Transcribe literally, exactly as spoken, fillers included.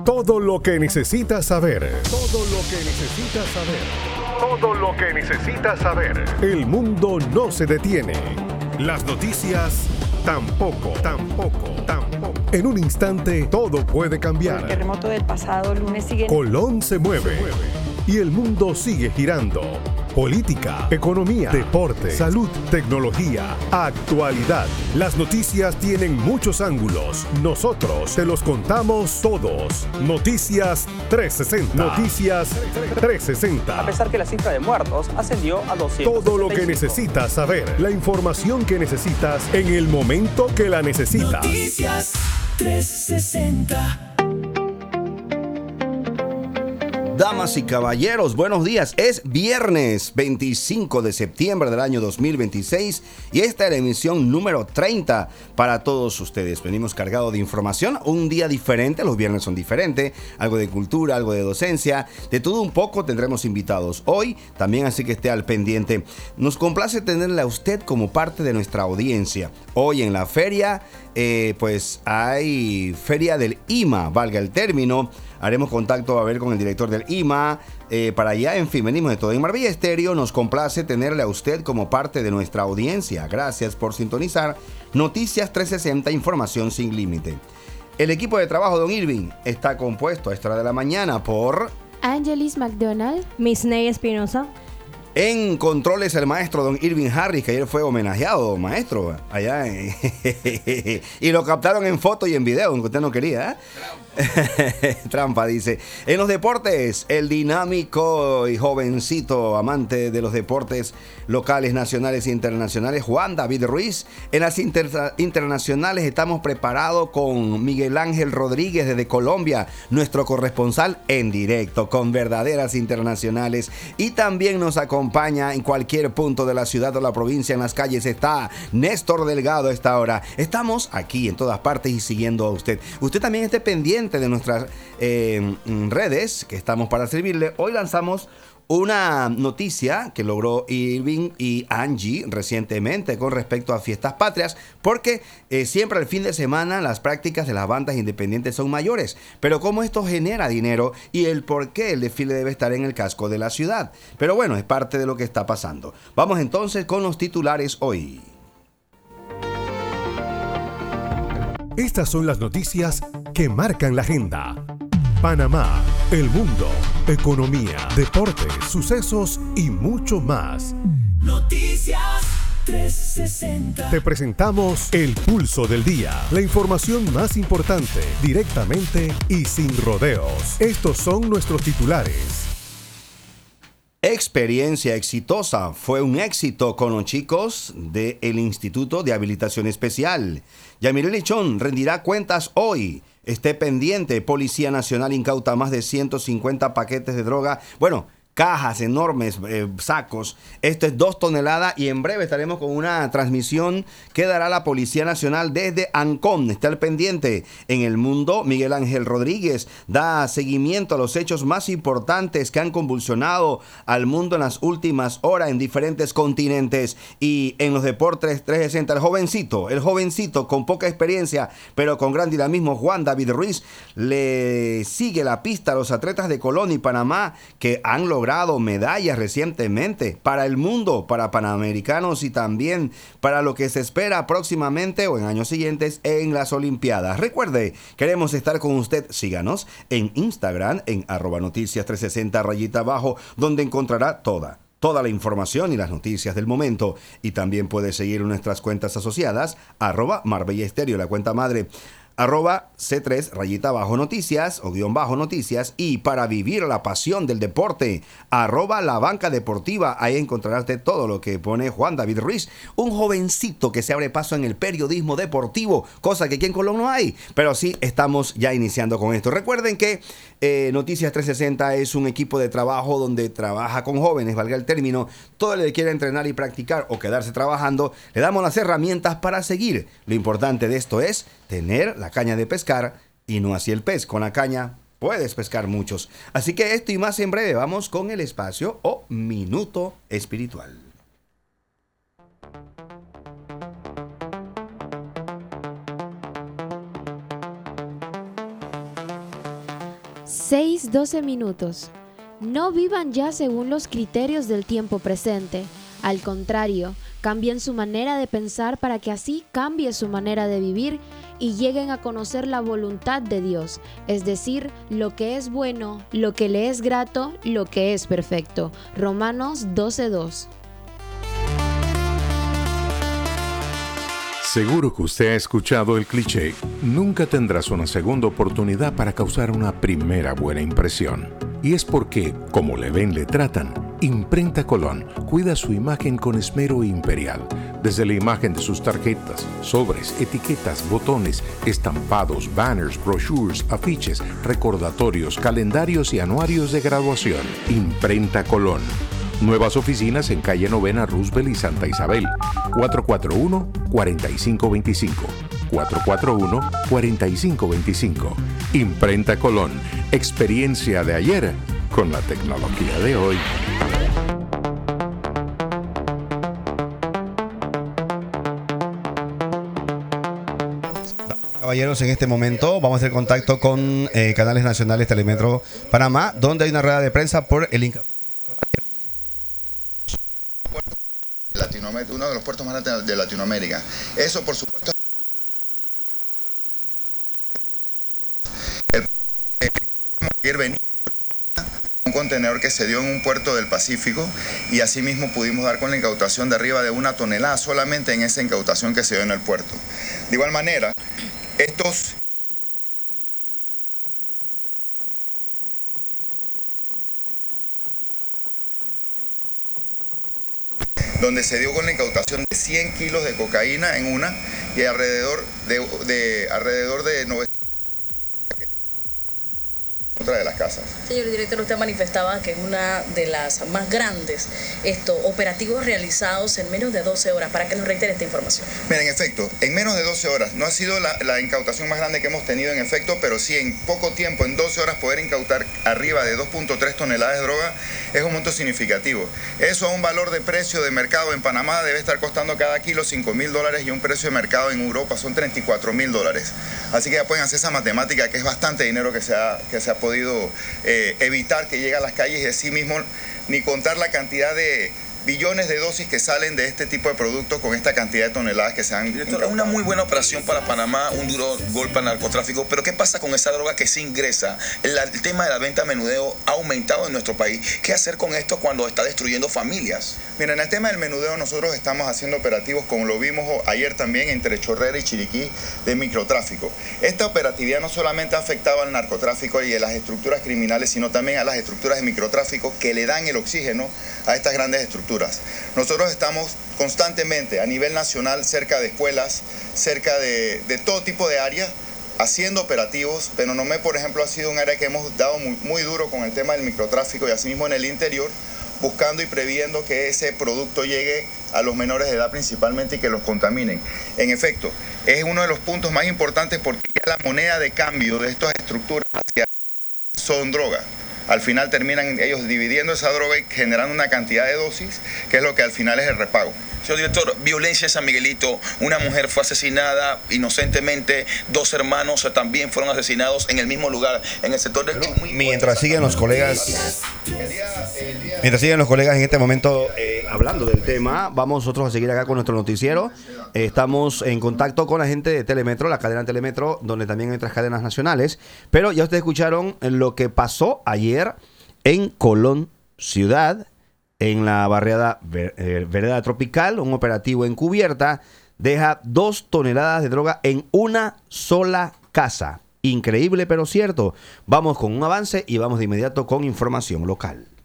Todo lo que necesitas saber. Todo lo que necesitas saber. Todo lo que necesitas saber. El mundo no se detiene. Las noticias tampoco, tampoco, tampoco. En un instante todo puede cambiar. El terremoto del pasado lunes sigue. Colón se mueve. Se mueve. Y el mundo sigue girando. Política, economía, deporte, salud, tecnología, actualidad. Las noticias tienen muchos ángulos. Nosotros te los contamos todos. Noticias trescientos sesenta. Noticias trescientos sesenta. A pesar que la cifra de muertos ascendió a doscientos. Todo lo que necesitas saber. La información que necesitas en el momento que la necesitas. Noticias trescientos sesenta. Damas y caballeros, buenos días. Es viernes veinticinco de septiembre del año dos mil veintiséis y esta es la emisión número treinta para todos ustedes. Venimos cargados de información, un día diferente, los viernes son diferentes, algo de cultura, algo de docencia, de todo un poco tendremos invitados hoy también, así que esté al pendiente. Nos complace tenerle a usted como parte de nuestra audiencia. Hoy en la feria, eh, pues hay feria del I M A, valga el término. Haremos contacto a ver con el director del I M A. Eh, para allá, en fin, venimos de todo. En Marbella Estéreo nos complace tenerle a usted como parte de nuestra audiencia. Gracias por sintonizar Noticias trescientos sesenta, información sin límite. El equipo de trabajo de Don Irving está compuesto a esta hora de la mañana por Angelis McDonald, Miss Ney Espinosa. En controles el maestro Don Irving Harris, que ayer fue homenajeado, maestro, allá en... y lo captaron en foto y en video, aunque usted no quería, ¿eh? Trampa, dice. En los deportes, el dinámico y jovencito amante de los deportes locales, nacionales e internacionales, Juan David Ruiz. En las inter- internacionales estamos preparados con Miguel Ángel Rodríguez desde Colombia, nuestro corresponsal en directo con verdaderas internacionales. Y también nos acompaña en cualquier punto de la ciudad o la provincia, en las calles, está Néstor Delgado a esta hora. Estamos aquí en todas partes y siguiendo a usted. Usted también esté pendiente de nuestras eh, redes, que estamos para servirle. Hoy lanzamos una noticia que logró Irving y Angie recientemente con respecto a fiestas patrias, porque eh, siempre al fin de semana las prácticas de las bandas independientes son mayores. Pero cómo esto genera dinero y el por qué el desfile debe estar en el casco de la ciudad. Pero bueno, es parte de lo que está pasando. Vamos entonces con los titulares hoy. Estas son las noticias que marcan la agenda. Panamá, el mundo, economía, deportes, sucesos y mucho más. Noticias trescientos sesenta. Te presentamos el pulso del día, la información más importante, directamente y sin rodeos. Estos son nuestros titulares. Experiencia exitosa. Fue un éxito con los chicos del Instituto de Habilitación Especial. Yamile Lichón rendirá cuentas hoy. Esté pendiente. Policía Nacional incauta más de ciento cincuenta paquetes de droga. Bueno, cajas enormes, eh, sacos. Esto es dos toneladas y en breve estaremos con una transmisión que dará la Policía Nacional desde Ancón. Está al pendiente. En el mundo, Miguel Ángel Rodríguez da seguimiento a los hechos más importantes que han convulsionado al mundo en las últimas horas en diferentes continentes. Y en los deportes trescientos sesenta, el jovencito, el jovencito con poca experiencia, pero con gran dinamismo, Juan David Ruiz, le sigue la pista a los atletas de Colón y Panamá que han logrado medallas recientemente para el mundo, para panamericanos y también para lo que se espera próximamente o en años siguientes en las Olimpiadas. Recuerde, queremos estar con usted. Síganos en Instagram en arroba noticias trescientos sesenta rayita abajo, donde encontrará toda Toda la información y las noticias del momento. Y también puede seguir nuestras cuentas asociadas, arroba Marbella Estéreo, la cuenta madre, arroba C tres rayita bajo noticias o guión bajo noticias, y para vivir la pasión del deporte, arroba la banca deportiva. Ahí encontrará usted todo lo que pone Juan David Ruiz, un jovencito que se abre paso en el periodismo deportivo, cosa que aquí en Colón no hay, pero sí estamos ya iniciando con esto. Recuerden que eh, Noticias trescientos sesenta es un equipo de trabajo donde trabaja con jóvenes, valga el término. Todo el que quiera entrenar y practicar o quedarse trabajando, le damos las herramientas para seguir. Lo importante de esto es tener la caña de pescar y no así el pez. Con la caña puedes pescar muchos. Así que esto y más en breve. Vamos con el espacio o minuto espiritual. seis doce minutos. No vivan ya según los criterios del tiempo presente. Al contrario, cambien su manera de pensar para que así cambie su manera de vivir y lleguen a conocer la voluntad de Dios, es decir, lo que es bueno, lo que le es grato, lo que es perfecto. Romanos doce dos. Seguro que usted ha escuchado el cliché, nunca tendrás una segunda oportunidad para causar una primera buena impresión. Y es porque, como le ven, le tratan, Imprenta Colón cuida su imagen con esmero imperial. Desde la imagen de sus tarjetas, sobres, etiquetas, botones, estampados, banners, brochures, afiches, recordatorios, calendarios y anuarios de graduación. Imprenta Colón. Nuevas oficinas en calle Novena Roosevelt y Santa Isabel. cuatro cuatro uno, cuatro cinco dos cinco. cuatro cuatro uno, cuatro cinco dos cinco. Imprenta Colón. Experiencia de ayer con la tecnología de hoy. Caballeros, en este momento vamos a hacer contacto con eh, Canales Nacionales Telemetro Panamá, donde hay una rueda de prensa por el Inca. Latinoamérica, uno de los puertos más grandes de Latinoamérica. Eso, por supuesto, el, eh, ayer venía un contenedor que se dio en un puerto del Pacífico y asimismo pudimos dar con la incautación de arriba de una tonelada solamente en esa incautación que se dio en el puerto. De igual manera, estos donde se dio con la incautación de cien kilos de cocaína en una y alrededor de, de, alrededor de novecientos otra de las casas. Señor director, usted manifestaba que es una de las más grandes esto, operativos realizados en menos de doce horas. ¿Para que nos reitere esta información? Mira, en efecto, en menos de doce horas, no ha sido la, la incautación más grande que hemos tenido en efecto, pero sí en poco tiempo, en doce horas, poder incautar arriba de dos punto tres toneladas de droga es un monto significativo. Eso a un valor de precio de mercado en Panamá debe estar costando cada kilo cinco mil dólares y un precio de mercado en Europa son treinta y cuatro mil dólares. Así que ya pueden hacer esa matemática, que es bastante dinero que se ha, que se ha podido eh, evitar que llegue a las calles y de sí mismo ni contar la cantidad de billones de dosis que salen de este tipo de productos con esta cantidad de toneladas que se han Director, es una muy buena operación para Panamá, un duro golpe al narcotráfico, pero ¿qué pasa con esa droga que se ingresa? El, el tema de la venta a menudeo ha aumentado en nuestro país. ¿Qué hacer con esto cuando está destruyendo familias? Mira, en el tema del menudeo nosotros estamos haciendo operativos, como lo vimos ayer también, entre Chorrera y Chiriquí, de microtráfico. Esta operatividad no solamente ha afectado al narcotráfico y a las estructuras criminales, sino también a las estructuras de microtráfico que le dan el oxígeno a estas grandes estructuras. Nosotros estamos constantemente a nivel nacional cerca de escuelas, cerca de, de todo tipo de áreas, haciendo operativos. Penonomé, por ejemplo, ha sido un área que hemos dado muy, muy duro con el tema del microtráfico y asimismo en el interior, buscando y previendo que ese producto llegue a los menores de edad principalmente y que los contaminen. En efecto, es uno de los puntos más importantes porque ya la moneda de cambio de estas estructuras hacia son drogas. Al final terminan ellos dividiendo esa droga y generando una cantidad de dosis, que es lo que al final es el repago. Señor director, violencia en San Miguelito, una mujer fue asesinada inocentemente, dos hermanos también fueron asesinados en el mismo lugar, en el sector del Chumuy. Mientras siguen los colegas, mientras siguen los colegas en este momento eh, hablando del tema, vamos nosotros a seguir acá con nuestro noticiero. Eh, estamos en contacto con la gente de Telemetro, la cadena Telemetro, donde también hay otras cadenas nacionales. Pero ya ustedes escucharon lo que pasó ayer en Colón Ciudad, en la barriada Ver, eh, Vereda Tropical. Un operativo encubierta deja dos toneladas de droga en una sola casa. Increíble pero cierto. Vamos con un avance y vamos de inmediato con información local.